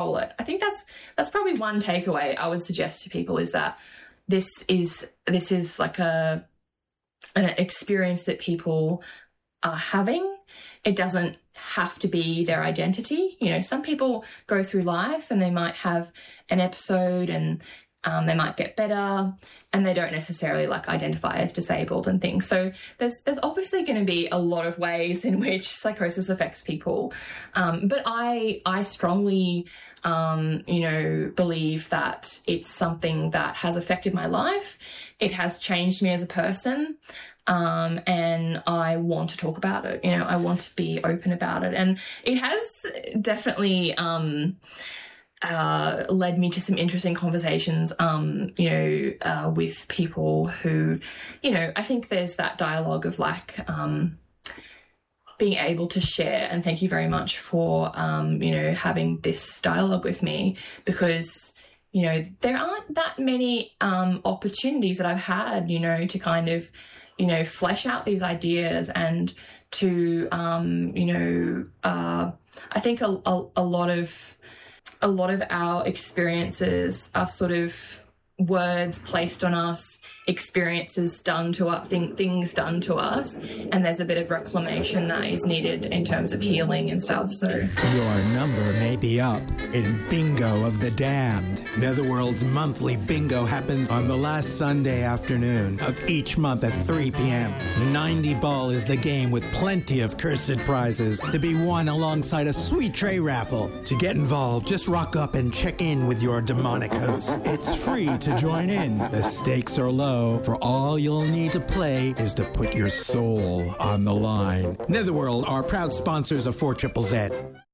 control it. I think that's probably one takeaway I would suggest to people, is that this is like an experience that people are having. It doesn't have to be their identity. You know, some people go through life and they might have an episode and they might get better and they don't necessarily like identify as disabled and things. So there's obviously going to be a lot of ways in which psychosis affects people. But I strongly, believe that it's something that has affected my life. It has changed me as a person. And I want to talk about it. You know, I want to be open about it. And it has definitely, led me to some interesting conversations, with people who, I think there's that dialogue of like, being able to share. And thank you very much for, having this dialogue with me, because, there aren't that many, opportunities that I've had, to kind of, flesh out these ideas and to, I think a lot of our experiences are sort of words placed on us, experiences done to us, things done to us, and there's a bit of reclamation that is needed in terms of healing and stuff. So your number may be up in Bingo of the Damned. Netherworld's monthly bingo happens on the last Sunday afternoon of each month at 3 p.m. 90 Ball is the game with plenty of cursed prizes to be won alongside a sweet tray raffle. To get involved, just rock up and check in with your demonic host. It's free to join in. The stakes are low, for all you'll need to play is to put your soul on the line. Netherworld are proud sponsors of 4ZZZ.